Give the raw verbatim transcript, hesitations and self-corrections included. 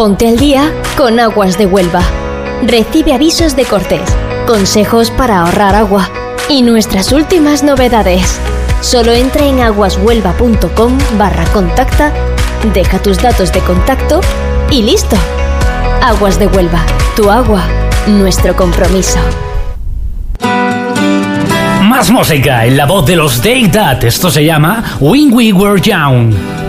Ponte al día con Aguas de Huelva. Recibe avisos de cortes, consejos para ahorrar agua y nuestras últimas novedades. Solo entra en aguashuelva.com barra contacta, deja tus datos de contacto y listo. Aguas de Huelva, tu agua, nuestro compromiso. Más música en la voz de los Take That. Esto se llama When We Were Young.